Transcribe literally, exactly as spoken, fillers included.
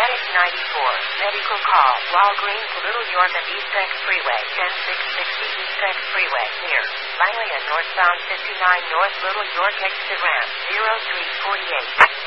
Medic ninety-four, medical call, Walgreens, Little York at East Freeway, ten six sixty East Freeway, near Langley and northbound fifty-nine North Little York exit ramp, zero three four eight.